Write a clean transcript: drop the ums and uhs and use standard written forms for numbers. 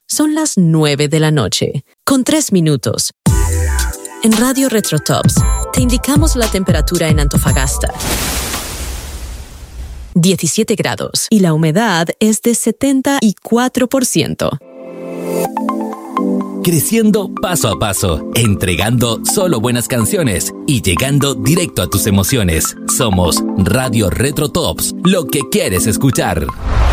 Son las 9 de la noche, con 3 minutos. En Radio Retro Tops te indicamos la temperatura en Antofagasta. 17 grados y la humedad es de 74%. Creciendo paso a paso, entregando solo buenas canciones y llegando directo a tus emociones. Somos Radio Retro Tops, lo que quieres escuchar.